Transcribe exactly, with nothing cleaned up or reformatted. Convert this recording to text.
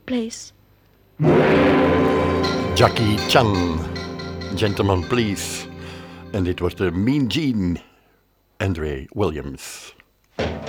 Please. Jackie Chan, Gentleman Please. En dit wordt de Mean Gene, Andre Williams.